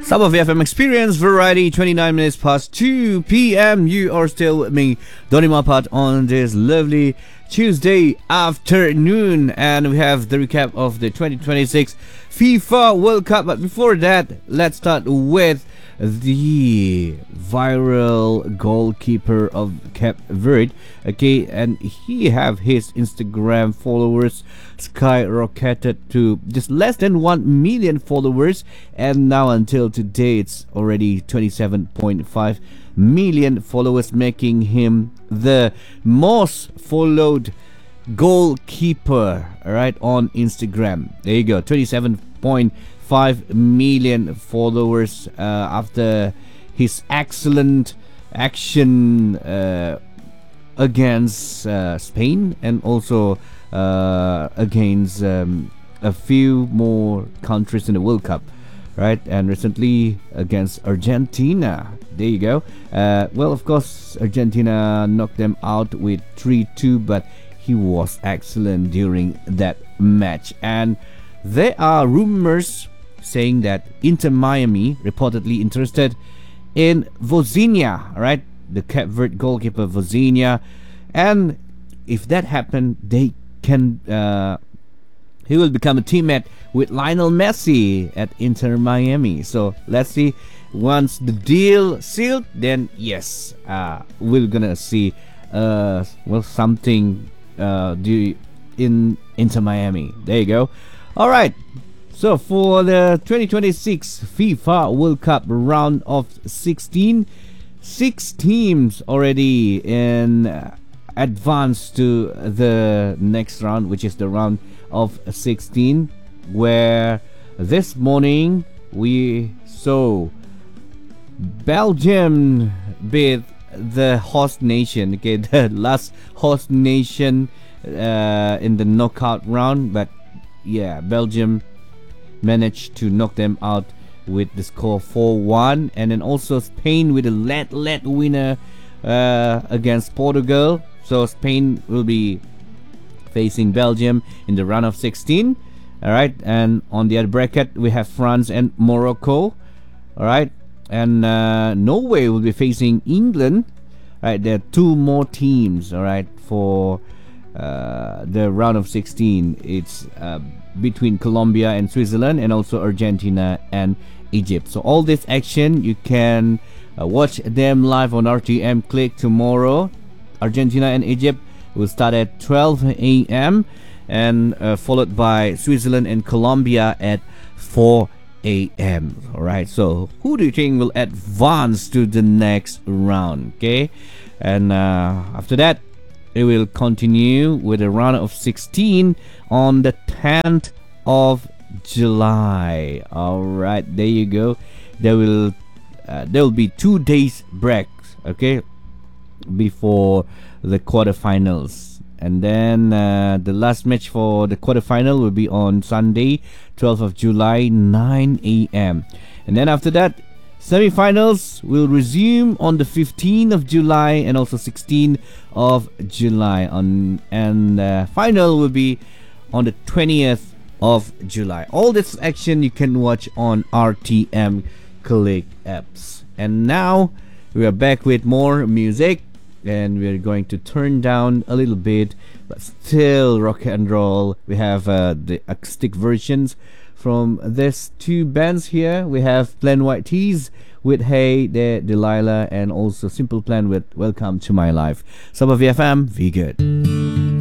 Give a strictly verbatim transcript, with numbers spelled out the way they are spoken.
Sub of F M Experience Variety, twenty-nine minutes past two p.m. You are still with me, Donny Mapat, on this lovely Tuesday afternoon. And we have the recap of the twenty twenty-six FIFA World Cup. But before that, let's start with the viral goalkeeper of Cape Verde. Okay, and he have his Instagram followers skyrocketed to just less than one million followers, and now until today it's already twenty-seven point five million followers, making him the most followed goalkeeper, right, on Instagram. There you go, twenty-seven point five million followers uh, after his excellent action uh, against uh, Spain, and also uh, against um, a few more countries in the World Cup, right? And recently against Argentina. There you go. Uh, well, of course, Argentina knocked them out with three two, but he was excellent during that match. And there are rumors saying that Inter Miami reportedly interested in Vozinha, right? The Cape Verde goalkeeper Vozinha. And if that happened, they can uh, he will become a teammate with Lionel Messi at Inter Miami. So let's see. Once the deal sealed, then yes, uh, we're gonna see uh, well something uh, do in Inter Miami. There you go. All right. So for the twenty twenty-six FIFA World Cup round of sixteen, six teams already in uh, advance to the next round, which is the round of sixteen, where this morning we saw Belgium beat the host nation, okay, the last host nation uh, in the knockout round. But yeah, Belgium managed to knock them out with the score four one. And then also Spain with a late late winner uh, against Portugal. So Spain will be facing Belgium in the round of sixteen. Alright, and on the other bracket we have France and Morocco. Alright, and uh, Norway will be facing England. Right, there are two more teams, alright, for uh, the round of sixteen. It's uh, between Colombia and Switzerland, and also Argentina and Egypt. So all this action, you can uh, watch them live on R T M Click tomorrow. Argentina and Egypt will start at twelve a.m. and uh, followed by Switzerland and Colombia at four a.m. Alright, so who do you think will advance to the next round? Okay, and uh, after that it will continue with a round of sixteen on the tenth of July. Alright, there you go. There will uh, there will be two days break, okay, before the quarterfinals. And then uh, the last match for the quarterfinal will be on Sunday, twelfth of July, nine a.m. And then after that, semifinals will resume on the fifteenth of July and also sixteenth of July. On and uh, final will be on the twentieth of July. All this action you can watch on R T M Click apps. And now we are back with more music, and we're going to turn down a little bit, but still rock and roll. We have uh, the acoustic versions from these two bands here. We have Plan White Tees with Hey There Delilah, and also Simple Plan with Welcome to My Life. Sub of F M, be good.